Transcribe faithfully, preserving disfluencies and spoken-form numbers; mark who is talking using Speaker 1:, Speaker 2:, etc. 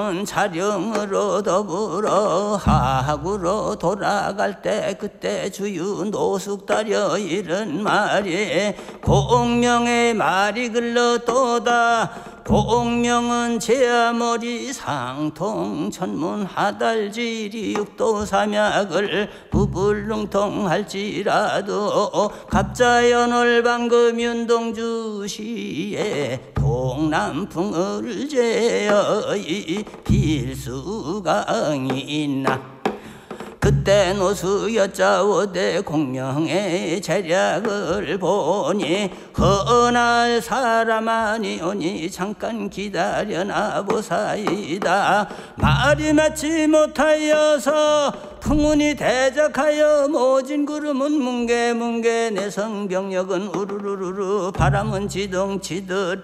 Speaker 1: 공명은 자령으로 더불어 하구로 돌아갈 때 그때 주유 노숙다려 이른 말이 공명의 말이 글렀도다. 공명은 제아머리 상통 천문 하달지리 육도삼약을 부불능통할지라도 갑자연월 방금 윤동주시에 동남풍을 제어이 필수가 있나. 그때 노수 여자오대 공명의 재략을 보니 허날 사람 아니오니 잠깐 기다려나 보사이다. 말이 맞지 못하여서 풍운이 대적하여 모진 구름은 뭉게뭉게 내성병력은 우르르르르 바람은 지덩치듯